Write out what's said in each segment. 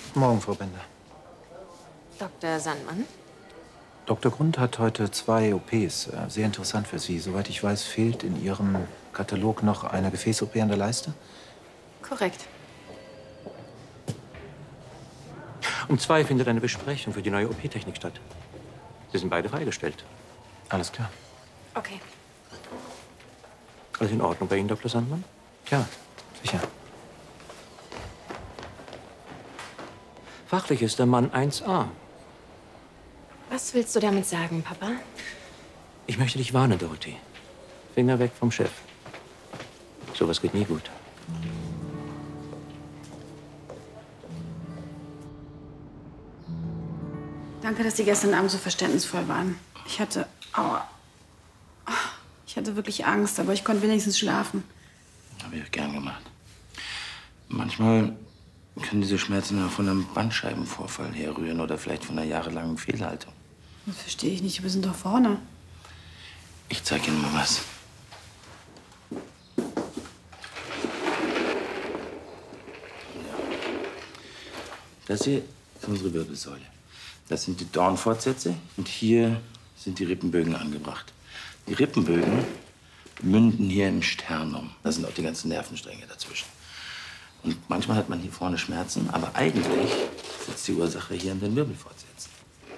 Morgen, Frau Bender. Dr. Sandmann? Dr. Grund hat heute 2 OPs. Sehr interessant für Sie. Soweit ich weiß, fehlt in Ihrem Katalog noch eine Gefäß-OP an der Leiste? Korrekt. Um 2 findet eine Besprechung für die neue OP-Technik statt. Sie sind beide freigestellt. Alles klar. Okay. Alles in Ordnung bei Ihnen, Dr. Sandmann? Ja, sicher. Fachlich ist der Mann 1A. Was willst du damit sagen, Papa? Ich möchte dich warnen, Dorothy. Finger weg vom Chef. Sowas geht nie gut. Danke, dass Sie gestern Abend so verständnisvoll waren. Ich hatte... Aua. Ich hatte wirklich Angst, aber ich konnte wenigstens schlafen. Habe ich auch gern gemacht. Manchmal können diese Schmerzen ja von einem Bandscheibenvorfall herrühren oder vielleicht von einer jahrelangen Fehlhaltung. Das verstehe ich nicht. Wir sind doch vorne. Ich zeige Ihnen mal was. Ja. Das hier ist unsere Wirbelsäule. Das sind die Dornfortsätze und hier sind die Rippenbögen angebracht. Die Rippenbögen münden hier im Sternum. Da sind auch die ganzen Nervenstränge dazwischen. Und manchmal hat man hier vorne Schmerzen, aber eigentlich sitzt die Ursache hier an den Wirbelfortsätzen.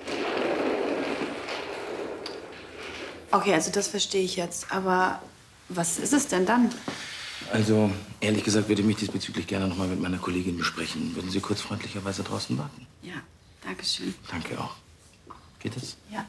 Okay, also das verstehe ich jetzt. Aber was ist es denn dann? Also, ehrlich gesagt, würde ich mich diesbezüglich gerne noch mal mit meiner Kollegin besprechen. Würden Sie kurz freundlicherweise draußen warten? Ja, danke schön. Danke auch. Geht es? Ja.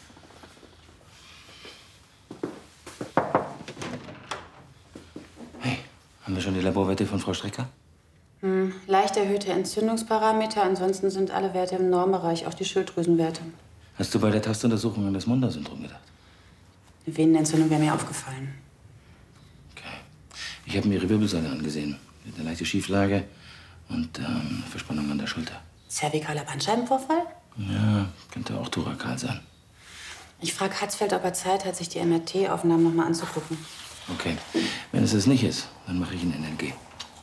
Hey, haben wir schon die Laborwerte von Frau Strecker? Leicht erhöhte Entzündungsparameter. Ansonsten sind alle Werte im Normbereich, auch die Schilddrüsenwerte. Hast du bei der Tastuntersuchung an das Munda-Syndrom gedacht? Eine Venenentzündung wäre mir aufgefallen. Okay. Ich habe mir ihre Wirbelsäule angesehen. Mit einer leichten Schieflage und Verspannung an der Schulter. Zervikaler Bandscheibenvorfall? Ja, könnte auch thorakal sein. Ich frage Hatzfeld, ob er Zeit hat, sich die MRT-Aufnahmen noch mal anzugucken. Okay. Wenn es das nicht ist, dann mache ich ein NLG.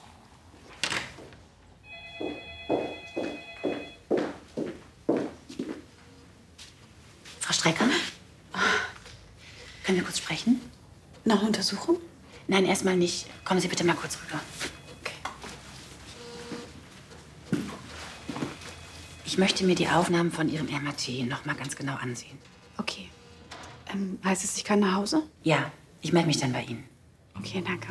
Frau Strecker? Können wir kurz sprechen? Nach einer Untersuchung? Nein, erstmal nicht. Kommen Sie bitte mal kurz rüber. Okay. Ich möchte mir die Aufnahmen von Ihrem MRT noch mal ganz genau ansehen. Okay. Heißt es, ich kann nach Hause? Ja, ich melde mich dann bei Ihnen. Okay, danke.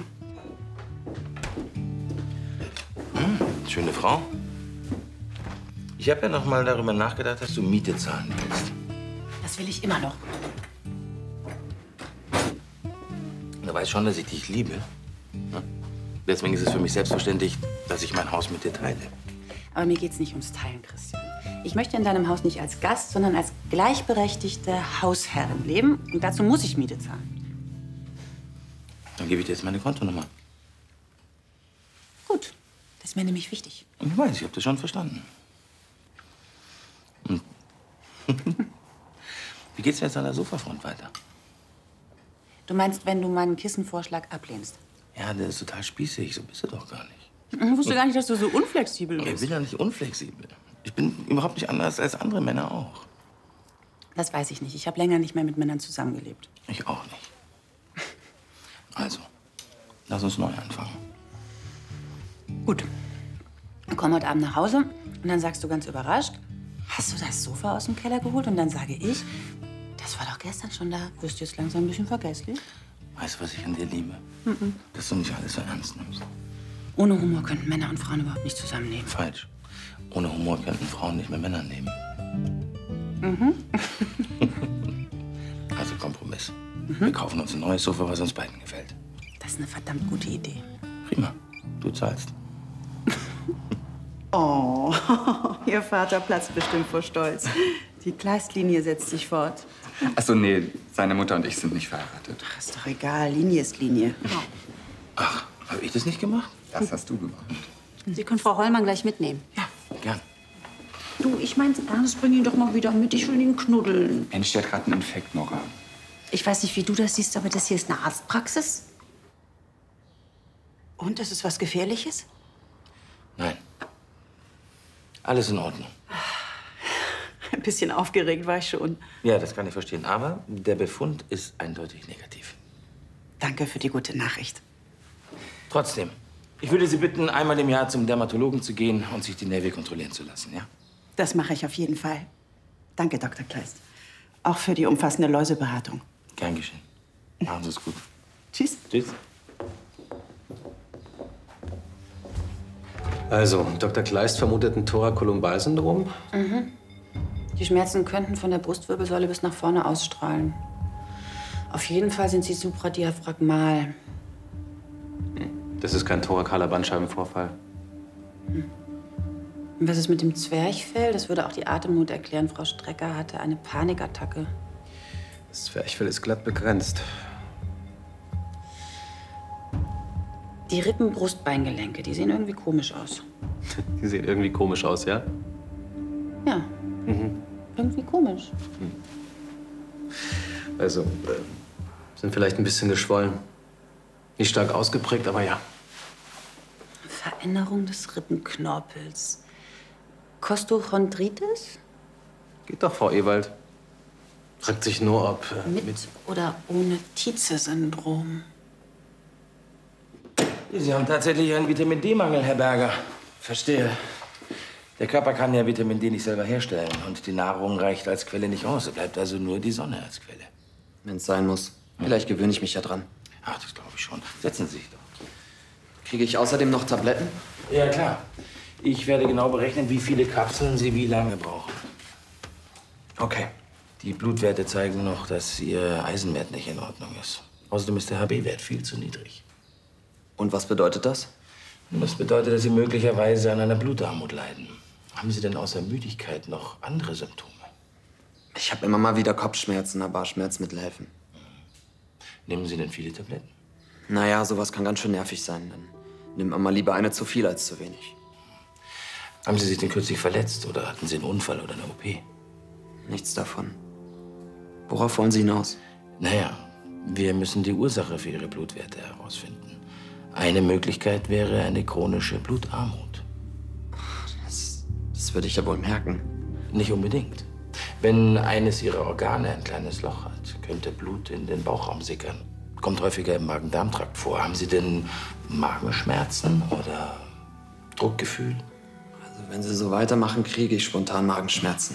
Schöne Frau. Ich habe ja noch mal darüber nachgedacht, dass du Miete zahlen willst. Das will ich immer noch. Du weißt schon, dass ich dich liebe. Ja? Deswegen ist es für mich selbstverständlich, dass ich mein Haus mit dir teile. Aber mir geht's nicht ums Teilen, Christian. Ich möchte in deinem Haus nicht als Gast, sondern als gleichberechtigte Hausherrin leben. Und dazu muss ich Miete zahlen. Dann gebe ich dir jetzt meine Kontonummer. Gut. Das ist mir nämlich wichtig. Ich weiß, ich habe das schon verstanden. Hm. Wie geht's jetzt an der Sofafront weiter? Du meinst, wenn du meinen Kissenvorschlag ablehnst? Ja, der ist total spießig. So bist du doch gar nicht. Ich wusste gar nicht, dass du so unflexibel Ich bist. bin ja nicht unflexibel. Ich bin überhaupt nicht anders als andere Männer auch. Das weiß ich nicht. Ich habe länger nicht mehr mit Männern zusammengelebt. Ich auch nicht. Also, lass uns neu anfangen. Gut. Wir kommen heute Abend nach Hause und dann sagst du ganz überrascht, hast du das Sofa aus dem Keller geholt? Und dann sage ich, das war doch gestern schon da. Wirst du jetzt langsam ein bisschen vergesslich? Weißt du, was ich an dir liebe? Dass du nicht alles so ernst nimmst. Ohne Humor könnten Männer und Frauen überhaupt nicht zusammenleben. Falsch. Ohne Humor könnten Frauen nicht mehr Männer nehmen. Also Kompromiss. Wir kaufen uns ein neues Sofa, was uns beiden gefällt. Das ist eine verdammt gute Idee. Prima. Du zahlst. Oh, Ihr Vater platzt bestimmt vor Stolz. Die Gleislinie setzt sich fort. Ach so, nee, seine Mutter und ich sind nicht verheiratet. Ach, ist doch egal, Linie ist Linie. Ach, habe ich das nicht gemacht? Das hast du gemacht. Sie können Frau Hollmann gleich mitnehmen. Ja, gern. Du, ich mein's ernst, bring ihn doch mal wieder mit. Ich will ihn knuddeln. Mensch, der hat gerade einen Infekt, Nora. Ich weiß nicht, wie du das siehst, aber das hier ist eine Arztpraxis. Und, ist es was Gefährliches? Nein. Alles in Ordnung. Ein bisschen aufgeregt war ich schon. Ja, das kann ich verstehen. Aber der Befund ist eindeutig negativ. Danke für die gute Nachricht. Trotzdem, ich würde Sie bitten, einmal im Jahr zum Dermatologen zu gehen und sich die Nägel kontrollieren zu lassen, ja? Das mache ich auf jeden Fall. Danke, Dr. Kleist. Auch für die umfassende Läuseberatung. Gern geschehen. Machen Sie es gut. Tschüss. Tschüss. Also, Dr. Kleist vermutet ein Thorakolumbalsyndrom. Die Schmerzen könnten von der Brustwirbelsäule bis nach vorne ausstrahlen. Auf jeden Fall sind sie supradiaphragmal. Das ist kein thoracaler Bandscheibenvorfall. Und was ist mit dem Zwerchfell? Das würde auch die Atemnot erklären. Frau Strecker hatte eine Panikattacke. Das Zwerchfell ist glatt begrenzt. Die Rippen-Brustbeingelenke, die sehen irgendwie komisch aus. Die sehen irgendwie komisch aus, ja? Ja, irgendwie komisch. Also, sind vielleicht ein bisschen geschwollen. Nicht stark ausgeprägt, aber ja. Veränderung des Rippenknorpels. Kostochondritis? Geht doch, Frau Ewald. Fragt sich nur, ob... Mit oder ohne Tietze-Syndrom? Sie haben tatsächlich einen Vitamin-D-Mangel, Herr Berger. Verstehe. Der Körper kann ja Vitamin D nicht selber herstellen. Und die Nahrung reicht als Quelle nicht aus. Es bleibt also nur die Sonne als Quelle. Wenn es sein muss. Vielleicht gewöhne ich mich ja dran. Ach, das glaube ich schon. Setzen Sie sich doch. Kriege ich außerdem noch Tabletten? Ja, klar. Ich werde genau berechnen, wie viele Kapseln Sie wie lange brauchen. Okay. Die Blutwerte zeigen noch, dass Ihr Eisenwert nicht in Ordnung ist. Außerdem ist der HB-Wert viel zu niedrig. Und was bedeutet das? Das bedeutet, dass Sie möglicherweise an einer Blutarmut leiden. Haben Sie denn außer Müdigkeit noch andere Symptome? Ich habe immer mal wieder Kopfschmerzen, aber Schmerzmittel helfen. Nehmen Sie denn viele Tabletten? Naja, sowas kann ganz schön nervig sein. Dann nimmt man mal lieber eine zu viel als zu wenig. Haben Sie sich denn kürzlich verletzt oder hatten Sie einen Unfall oder eine OP? Nichts davon. Worauf wollen Sie hinaus? Naja, wir müssen die Ursache für Ihre Blutwerte herausfinden. Eine Möglichkeit wäre eine chronische Blutarmut. Das würde ich ja wohl merken. Nicht unbedingt. Wenn eines Ihrer Organe ein kleines Loch hat, könnte Blut in den Bauchraum sickern. Kommt häufiger im Magen-Darm-Trakt vor. Haben Sie denn Magenschmerzen oder Druckgefühl? Also wenn Sie so weitermachen, kriege ich spontan Magenschmerzen.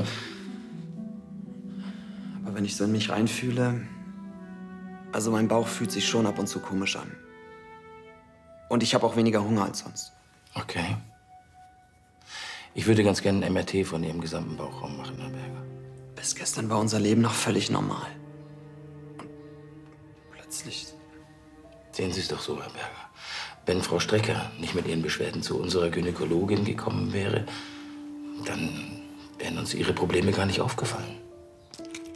Aber wenn ich so in mich reinfühle... Also mein Bauch fühlt sich schon ab und zu komisch an. Und ich habe auch weniger Hunger als sonst. Okay. Ich würde ganz gerne ein MRT von Ihrem gesamten Bauchraum machen, Herr Berger. Bis gestern war unser Leben noch völlig normal. Und plötzlich... Sehen Sie es doch so, Herr Berger. Wenn Frau Strecker nicht mit ihren Beschwerden zu unserer Gynäkologin gekommen wäre, dann wären uns ihre Probleme gar nicht aufgefallen.